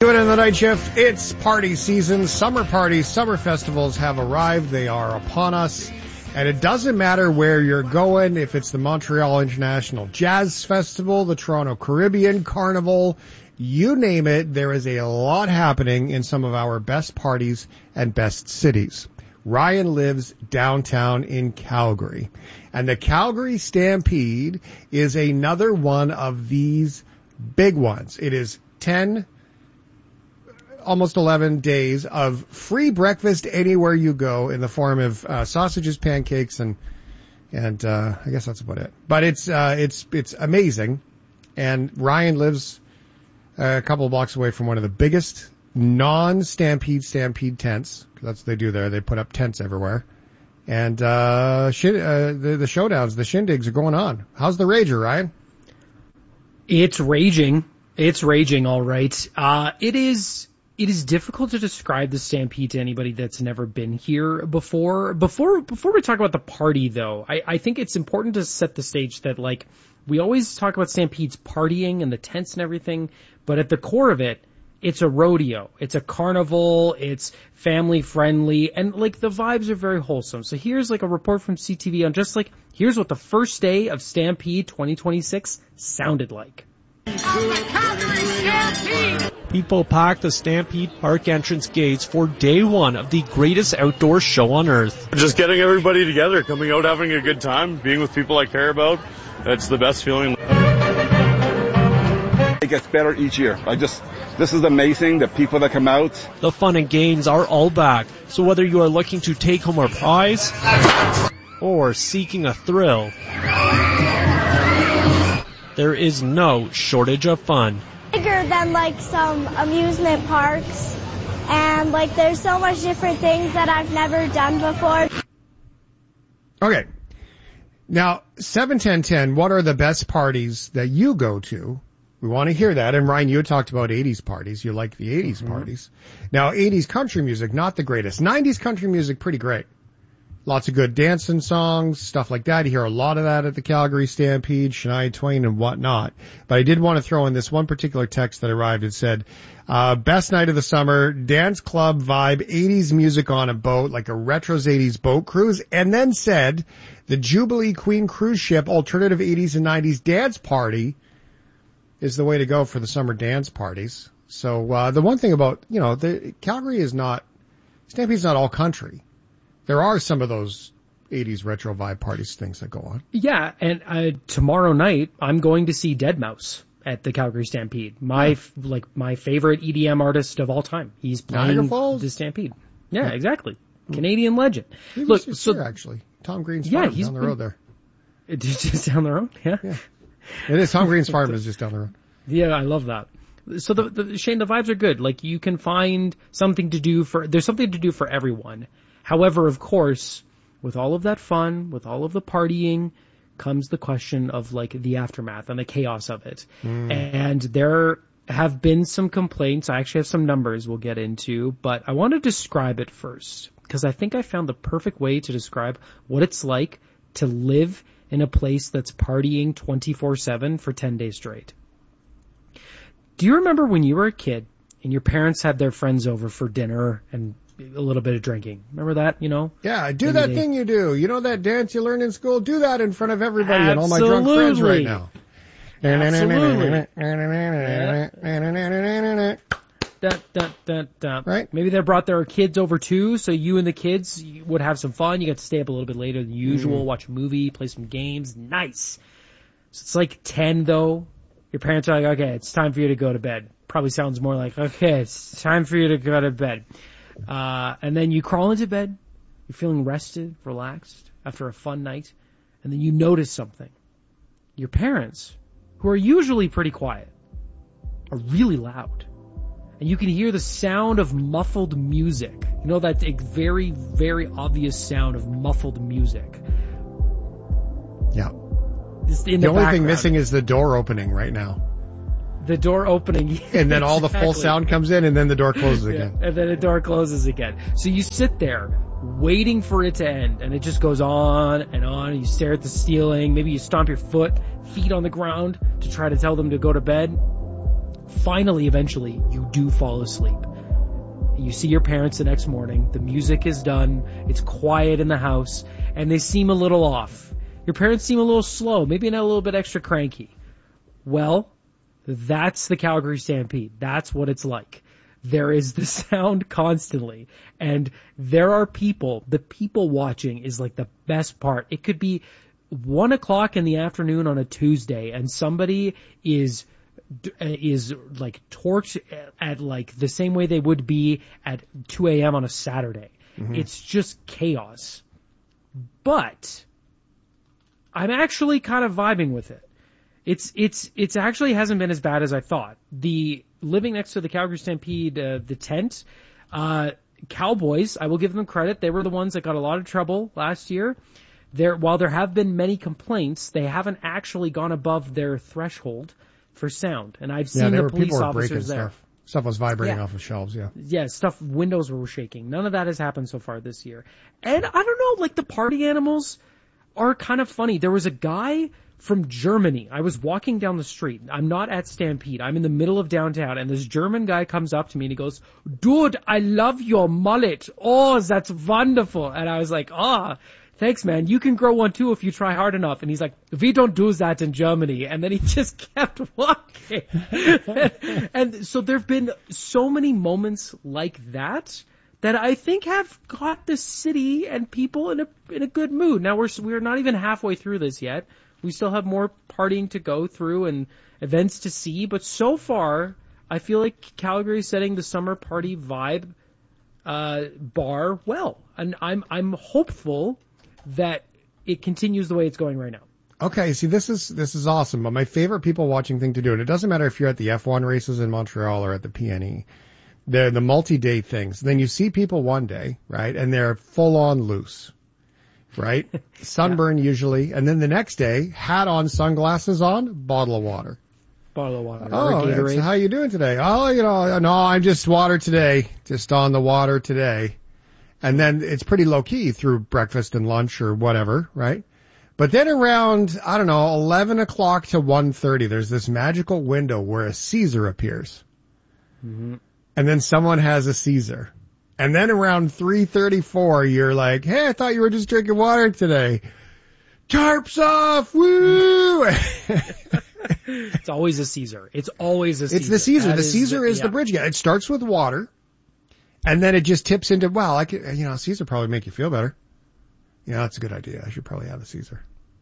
Doing it in the night shift. It's party season. Summer parties, summer festivals have arrived. They are upon us. And it doesn't matter where you're going, if it's the Montreal International Jazz Festival, the Toronto Caribbean Carnival, you name it, there is a lot happening in some of our best parties and best cities. Ryan lives downtown in Calgary. And the Calgary Stampede is another one of these big ones. It is 10, almost 11 days of free breakfast anywhere you go in the form of sausages, pancakes, and I guess that's about it. But it's amazing. And Ryan lives a couple of blocks away from one of the biggest non-Stampede tents. That's what they do there. They put up tents everywhere. And the showdowns, the shindigs are going on. How's the rager, Ryan? It's raging. It's raging, all right. It is difficult to describe the Stampede to anybody that's never been here before. Before we talk about the party, though, I think it's important to set the stage that, like, we always talk about Stampede's partying and the tents and everything, but at the core of it, it's a rodeo. It's a carnival. It's family friendly. And, like, the vibes are very wholesome. So here's, like, a report from CTV on just, like, here's what the first day of Stampede 2026 sounded like. People packed the Stampede Park entrance gates for day one of the greatest outdoor show on earth. Just getting everybody together, coming out, having a good time, being with people I care about. That's the best feeling. It gets better each year. This is amazing, the people that come out. The fun and games are all back. So whether you are looking to take home a prize or seeking a thrill, there is no shortage of fun. Bigger than like some amusement parks, and like there's so much different things that I've never done before. Okay. Now, 7-10-10, what are the best parties that you go to? We want to hear that. And Ryan, you had talked about 80s parties. You like the 80s parties. Now, 80s country music, not the greatest. 90s country music, pretty great. Lots of good dancing songs, stuff like that. You hear a lot of that at the Calgary Stampede, Shania Twain and whatnot. But I did want to throw in this one particular text that arrived. It said, best night of the summer, dance club vibe, 80s music on a boat, like a retros 80s boat cruise. And then said, the Jubilee Queen cruise ship alternative 80s and 90s dance party is the way to go for the summer dance parties. So, the one thing about, Calgary is not, Stampede's not all country. There are some of those 80s retro vibe parties things that go on. Yeah, and tomorrow night I'm going to see Deadmau5 at the Calgary Stampede. My favorite EDM artist of all time. He's playing the Stampede. Yeah, exactly. Canadian legend. He was here, actually. Tom Green's farm down the road there. It's just down the road? Yeah. It is. Tom Green's farm is just down the road. Yeah, I love that. So Shane, the vibes are good. Like, you can find something to do there's something to do for everyone. However, of course, with all of that fun, with all of the partying, comes the question of, like, the aftermath and the chaos of it. And there have been some complaints. I actually have some numbers we'll get into, but I want to describe it first, because I think I found the perfect way to describe what it's like to live in a place that's partying 24/7 for 10 days straight. Do you remember when you were a kid and your parents had their friends over for dinner and a little bit of drinking? Remember that, Yeah, do that thing you do. You know that dance you learned in school? Do that in front of everybody and all my drunk friends right now. Absolutely. Right? Maybe they brought their kids over too, so you and the kids would have some fun. You get to stay up a little bit later than usual, watch a movie, play some games. Nice. So it's like 10 though. Your parents are like, okay, it's time for you to go to bed. Probably sounds more like, okay, it's time for you to go to bed. And then you crawl into bed. You're feeling rested, relaxed after a fun night. And then you notice something. Your parents, who are usually pretty quiet, are really loud. And you can hear the sound of muffled music. You know that very, very obvious sound of muffled music. Yeah. The only thing missing is the door opening right now. The door opening. And then all the full sound comes in, and then the door closes again. And then the door closes again. So you sit there waiting for it to end, and it just goes on and on, and you stare at the ceiling. Maybe you stomp your feet on the ground to try to tell them to go to bed. finally, eventually, you do fall asleep. You see your parents the next morning, the music is done, it's quiet in the house, and they seem a little off. Your parents seem a little slow, maybe not a little bit extra cranky. Well, that's the Calgary Stampede. That's what it's like. There is the sound constantly, and there are people. The people watching is like the best part. It could be 1 o'clock in the afternoon on a Tuesday, and somebody is like torched at like the same way they would be at 2 a.m. on a Saturday. Mm-hmm. It's just chaos. But I'm actually kind of vibing with it. It's actually hasn't been as bad as I thought. The living next to the Calgary Stampede, the tent, Cowboys, I will give them credit. They were the ones that got a lot of trouble last year. While there have been many complaints, they haven't actually gone above their threshold for sound. And I've seen the police officers there. Stuff was vibrating off of shelves, Yeah, windows were shaking. None of that has happened so far this year. And I don't know, like the party animals are kind of funny. There was a guy from Germany. I was walking down the street. I'm not at Stampede. I'm in the middle of downtown, and this German guy comes up to me and he goes, "Dude, I love your mullet. Oh, that's wonderful." And I was like, thanks, man. You can grow one too if you try hard enough. And he's like, "We don't do that in Germany." And then he just kept walking. And so there've been so many moments like that I think have got the city and people in a good mood. Now we're not even halfway through this yet. We still have more partying to go through and events to see. But so far, I feel like Calgary's setting the summer party vibe bar well. And I'm hopeful that it continues the way it's going right now. Okay, see, this is awesome. But my favorite people watching thing to do, and it doesn't matter if you're at the F1 races in Montreal or at the PNE, they're the multi-day things. Then you see people one day, right, and they're full-on loose, right? Sunburn usually, and then the next day, hat on, sunglasses on, bottle of water. Bottle of water. Oh, how you doing today? Oh, no, I'm just water today, just on the water today. And then it's pretty low-key through breakfast and lunch or whatever, right? But then around, 11 o'clock to 1:30, there's this magical window where a Caesar appears. Mm-hmm. And then someone has a Caesar. And then around 3:34, you're like, "Hey, I thought you were just drinking water today." Tarps off! Woo! It's always a Caesar. It's always a Caesar. It's the Caesar. The Caesar is the bridge guy. It starts with water. And then it just tips into, Caesar probably make you feel better. That's a good idea. I should probably have a Caesar.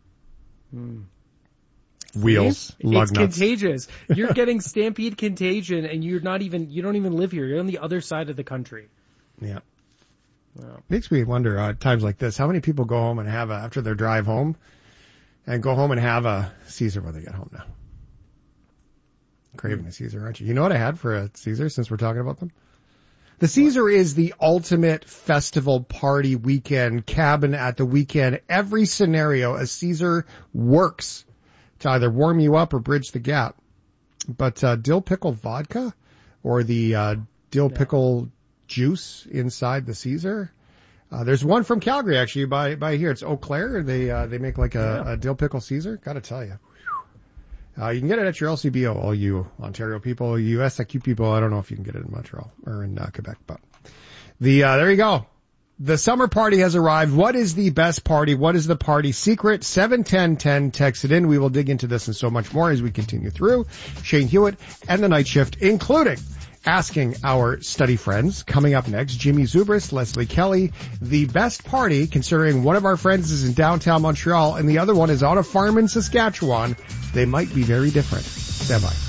Wheels, lug nuts. It's contagious. You're getting Stampede contagion, and you don't even live here. You're on the other side of the country. Yeah. Well, makes me wonder at times like this, how many people go home and have after their drive home, and go home and have a Caesar when they get home now. Craving a Caesar, aren't you? You know what I had for a Caesar since we're talking about them? The Caesar is the ultimate festival party weekend, cabin at the weekend. Every scenario, a Caesar works to either warm you up or bridge the gap. But dill pickle vodka or the dill pickle juice inside the Caesar. There's one from Calgary, actually, by here. It's Eau Claire. They make like a dill pickle Caesar. Got to tell you. You can get it at your LCBO, all you Ontario people, you SIQ people. I don't know if you can get it in Montreal or in Quebec, but there you go. The summer party has arrived. What is the best party? What is the party secret? 71010, text it in. We will dig into this and so much more as we continue through. Shane Hewitt and the Night Shift, including asking our study friends. Coming up next, Jimmy Zubris, Leslie Kelly, the best party, considering one of our friends is in downtown Montreal and the other one is on a farm in Saskatchewan. They might be very different. Stand by.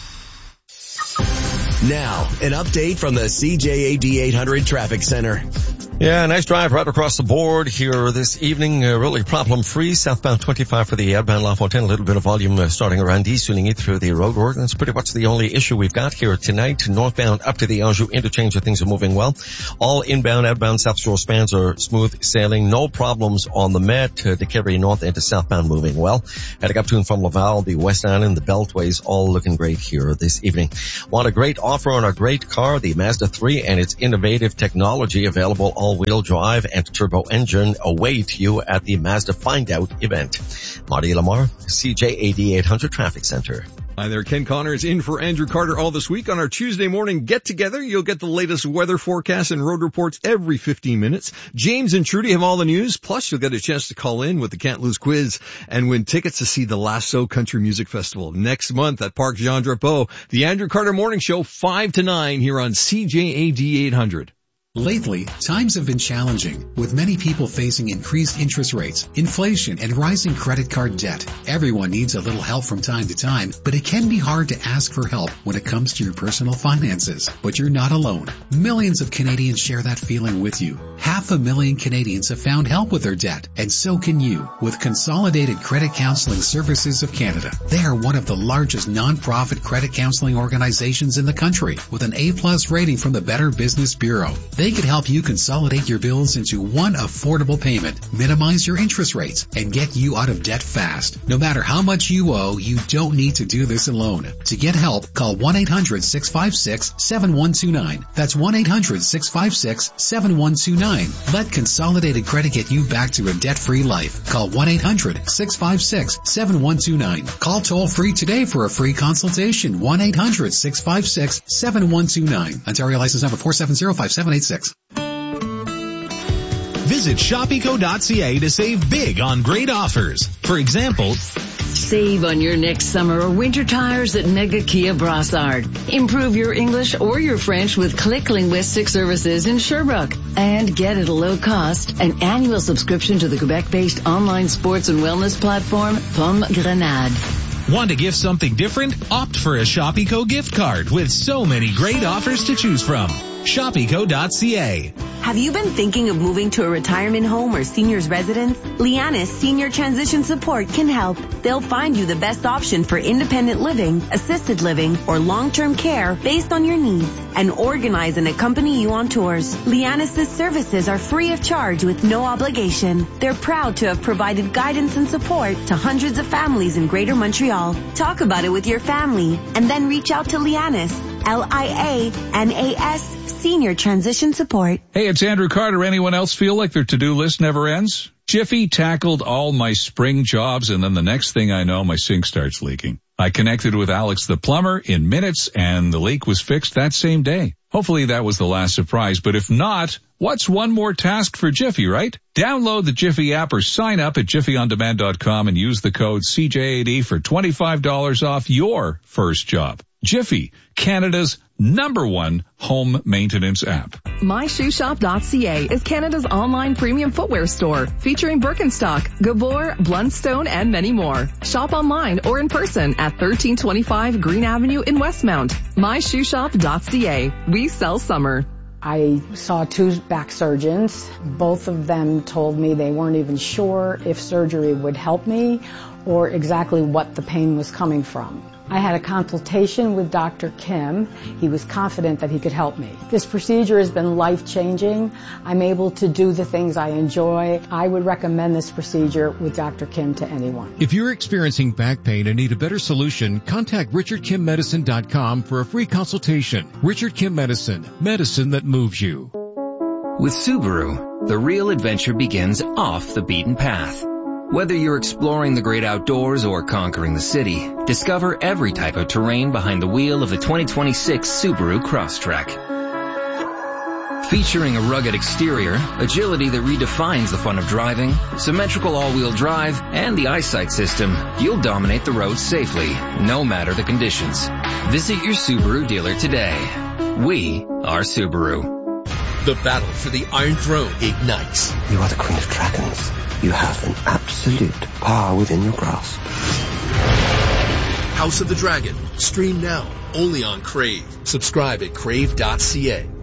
Now, an update from the CJAD 800 Traffic Center. Yeah, nice drive right across the board here this evening. Really problem-free. Southbound 25 for the outbound La Fontaine. A little bit of volume starting around East, it through the roadwork. That's pretty much the only issue we've got here tonight. Northbound up to the Anjou interchange, things are moving well. All inbound, outbound South Shore spans are smooth sailing. No problems on the Met. To carry north into southbound moving well. Heading up to and from Laval, the West Island, the Beltways, all looking great here this evening. Want a great offer on a great car? The Mazda 3 and its innovative technology, available all-wheel drive and turbo engine, await you at the Mazda Find Out event. Marty Lamar, CJAD 800 Traffic Center. Hi there, Ken Connors in for Andrew Carter all this week. On our Tuesday morning get-together, you'll get the latest weather forecasts and road reports every 15 minutes. James and Trudy have all the news, plus you'll get a chance to call in with the Can't Lose quiz and win tickets to see the Lasso Country Music Festival next month at Parc Jean Drapeau. The Andrew Carter Morning Show, 5 to 9 here on CJAD 800. Lately, times have been challenging, with many people facing increased interest rates, inflation, and rising credit card debt. Everyone needs a little help from time to time, but it can be hard to ask for help when it comes to your personal finances. But you're not alone. Millions of Canadians share that feeling with you. 500,000 Canadians have found help with their debt, and so can you, with Consolidated Credit Counseling Services of Canada. They are one of the largest non-profit credit counseling organizations in the country, with an A+ rating from the Better Business Bureau. They could help you consolidate your bills into one affordable payment, minimize your interest rates, and get you out of debt fast. No matter how much you owe, you don't need to do this alone. To get help, call 1-800-656-7129. That's 1-800-656-7129. Let Consolidated Credit get you back to a debt-free life. Call 1-800-656-7129. Call toll-free today for a free consultation. 1-800-656-7129. Ontario license number 4705786. Visit Shopeco.ca to save big on great offers. For example, save on your next summer or winter tires at Mega Kia Brassard. Improve your English or your French with Click Linguistic Services in Sherbrooke. And get at a low cost an annual subscription to the Quebec-based online sports and wellness platform Pomme Grenade. Want to gift something different? Opt for a Shopeco gift card with so many great offers to choose from. Shopeco.ca. Have you been thinking of moving to a retirement home or senior's residence? Lianis Senior Transition Support can help. They'll find you the best option for independent living, assisted living, or long-term care based on your needs and organize and accompany you on tours. Lianis' services are free of charge with no obligation. They're proud to have provided guidance and support to hundreds of families in Greater Montreal. Talk about it with your family and then reach out to Lianis, Lianas, Senior Transition Support. Hey, it's Andrew Carter. Anyone else feel like their to-do list never ends? Jiffy tackled all my spring jobs, and then the next thing I know, my sink starts leaking. I connected with Alex the plumber in minutes, and the leak was fixed that same day. Hopefully that was the last surprise, but if not, what's one more task for Jiffy, right? Download the Jiffy app or sign up at jiffyondemand.com and use the code CJAD for $25 off your first job. Jiffy, Canada's #1 home maintenance app. MyShoeShop.ca is Canada's online premium footwear store featuring Birkenstock, Gabor, Blundstone, and many more. Shop online or in person at 1325 Green Avenue in Westmount. MyShoeShop.ca. We sell summer. I saw 2 back surgeons. Both of them told me they weren't even sure if surgery would help me or exactly what the pain was coming from. I had a consultation with Dr. Kim. He was confident that he could help me. This procedure has been life-changing. I'm able to do the things I enjoy. I would recommend this procedure with Dr. Kim to anyone. If you're experiencing back pain and need a better solution, contact RichardKimMedicine.com for a free consultation. Richard Kim Medicine, medicine that moves you. With Subaru, the real adventure begins off the beaten path. Whether you're exploring the great outdoors or conquering the city, discover every type of terrain behind the wheel of the 2026 Subaru Crosstrek. Featuring a rugged exterior, agility that redefines the fun of driving, symmetrical all-wheel drive, and the eyesight system, you'll dominate the roads safely, no matter the conditions. Visit your Subaru dealer today. We are Subaru. The battle for the Iron Throne ignites. You are the Queen of Dragons. You have an absolute power within your grasp. House of the Dragon. Stream now. Only on Crave. Subscribe at crave.ca.